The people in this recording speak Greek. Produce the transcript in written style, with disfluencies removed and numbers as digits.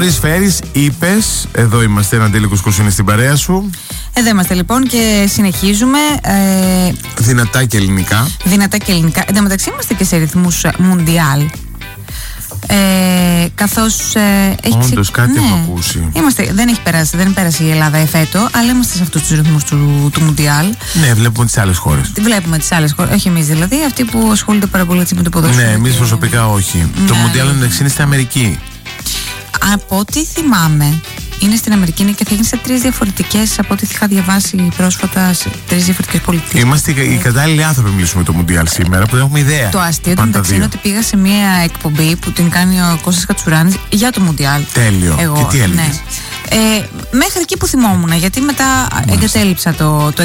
Stories φέρεις, είπες. Εδώ είμαστε, ένα Αντέλη Κουσκούς είναι στην παρέα σου. Εδώ είμαστε λοιπόν και συνεχίζουμε. Δυνατά και ελληνικά. Δυνατά και ελληνικά. Εν τω μεταξύ είμαστε και σε ρυθμούς μουντιάλ. Καθώς όντως κάτι έχω ακούσει. Δεν πέρασε η Ελλάδα εφέτο, αλλά είμαστε σε αυτούς τους ρυθμούς του Μουντιάλ. Ναι, βλέπουμε τις άλλες χώρες. Βλέπουμε τις άλλες χώρες, όχι εμείς δηλαδή, αυτοί που ασχολούνται πάρα πολύ με το ποδόσφαιρο. Ναι, εμείς προσωπικά όχι. Το Μουντιάλ είναι στην Αμερική. Από ό,τι θυμάμαι, είναι στην Αμερική και θα γίνει σε 3 διαφορετικές, από ό,τι είχα διαβάσει πρόσφατα, σε 3 διαφορετικές πολιτείες. Είμαστε οι κατάλληλοι άνθρωποι να μιλήσουμε το Μουντιάλ σήμερα, που δεν έχουμε ιδέα. Το αστείο του μεταξύ είναι ότι πήγα σε μια εκπομπή που την κάνει ο Κώστας Κατσουράνης για το Μουντιάλ. Τέλειο. Και τι έλεγες? Μέχρι εκεί που θυμόμουν, γιατί μετά εγκατέλειψα το